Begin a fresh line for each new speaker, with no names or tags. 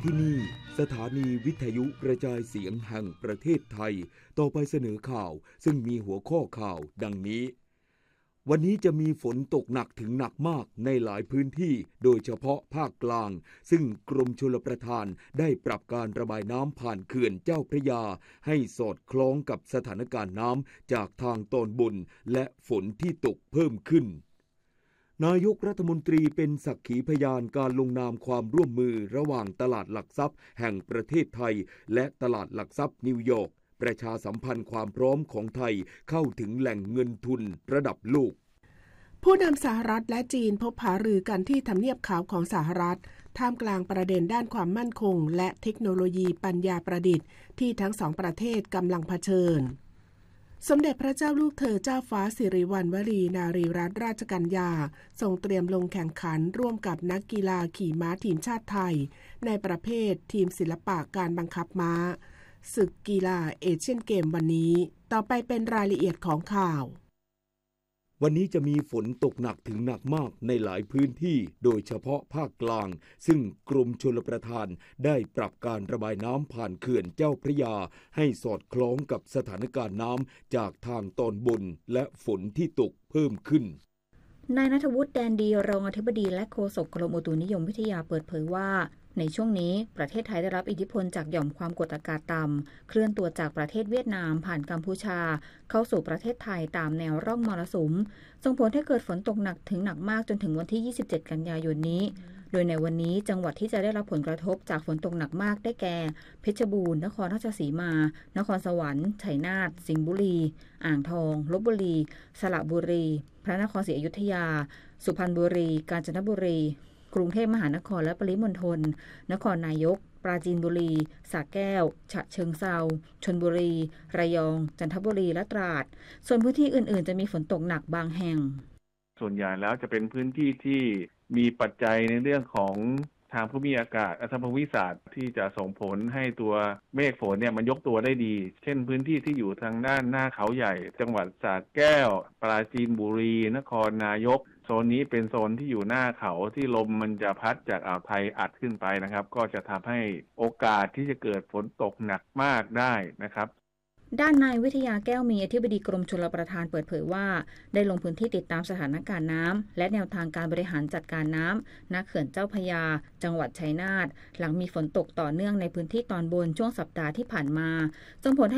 ที่นี่สถานีวิทยุกระจายเสียงแห่งประเทศไทยต่อไปเสนอข่าวซึ่งมีหัวข้อข่าวดังนี้วันนี้จะมีฝนตกหนักถึงหนักมากในหลายพื้นที่โดยเฉพาะภาคกลางซึ่งกรมชลประทานได้ปรับการระบายน้ำผ่านเขื่อนเจ้าพระยาให้สอดคล้องกับสถานการณ์น้ำจากทางตอนบนและฝนที่ตกเพิ่มขึ้นนายกรัฐมนตรีเป็นสักขีพยานการลงนามความร่วมมือระหว่างตลาดหลักทรัพย์แห่งประเทศไทยและตลาดหลักทรัพย์นิวยอร์กประชาสัมพันธ์ความพร้อมของไทยเข้าถึงแหล่งเงินทุนระดับโลก
ผู้นำสหรัฐและจีนพบหารือกันที่ทำเนียบขาวของสหรัฐท่ามกลางประเด็นด้านความมั่นคงและเทคโนโลยีปัญญาประดิษฐ์ที่ทั้งสองประเทศกำลังเผชิญสมเด็จพระเจ้าลูกเธอเจ้าฟ้าสิริวัณวรีนารีรัตนราชกัญญาทรงเตรียมลงแข่งขันร่วมกับนักกีฬาขี่ม้าทีมชาติไทยในประเภททีมศิลปะการบังคับม้าศึกกีฬาเอเชียนเกมวันนี้ต่อไปเป็นรายละเอียดของข่าว
วันนี้จะมีฝนตกหนักถึงหนักมากในหลายพื้นที่โดยเฉพาะภาคกลางซึ่งกรมชลประทานได้ปรับการระบายน้ำผ่านเขื่อนเจ้าพระยาให้สอดคล้องกับสถานการณ์น้ำจากทางตอนบนและฝนที่ตกเพิ่มขึ้น
นายณัฐวุฒิ แดนดีรองอธิบดีและโฆษกกรมอุตุนิยมวิทยาเปิดเผยว่าในช่วงนี้ประเทศไทยได้รับอิทธิพลจากหย่อมความกดอากาศต่ำเคลื่อนตัวจากประเทศเวียดนามผ่านกัมพูชาเข้าสู่ประเทศไทยตามแนวร่องมรสุมส่งผลให้เกิดฝนตกหนักถึงหนักมากจนถึงวันที่27กันยายนนี้โดยในวันนี้จังหวัดที่จะได้รับผลกระทบจากฝนตกหนักมากได้แก่เพชรบูรณ์นครราชสีมานครสวรรค์ชัยนาทสิงห์บุรีอ่างทองลพบุรีสระบุรีพระนครศรีอยุธยาสุพรรณบุรีกาญจนบุรีกรุงเทพมหานครและปริมณฑลนครนายกปราจีนบุรีสระแก้วฉะเชิงเทราชลบุรีระยองจันทบุรีและตราดส่วนพื้นที่อื่นๆจะมีฝนตกหนักบางแห่ง
ส่วนใหญ่แล้วจะเป็นพื้นที่ที่มีปัจจัยในเรื่องของทางภูมิอากาศทางภูมิศาสตร์ที่จะส่งผลให้ตัวเมฆฝนเนี่ยมันยกตัวได้ดีเช่นพื้นที่ที่อยู่ทางด้านหน้าเขาใหญ่จังหวัดสระแก้วปราจีนบุรีนครนายกโซนนี้เป็นโซนที่อยู่หน้าเขาที่ลมมันจะพัดจากอ่าวไทยอัดขึ้นไปนะครับก็จะทำให้โอกาสที่จะเกิดฝนตกหนักมากได้นะครับ
ด้านนายวิทยาแก้วมีอธิบดีกรมชลประทานเปิดเผยว่าได้ลงพื้นที่ติดตามสถานการณ์น้ำและแนวทางการบริหารจัดการน้ำณเขื่อนเจ้าพระยาจังหวัดชัยนาทหลังมีฝนตกต่อเนื่องในพื้นที่ตอนบนช่วงสัปดาห์ที่ผ่านมาส่งผลให้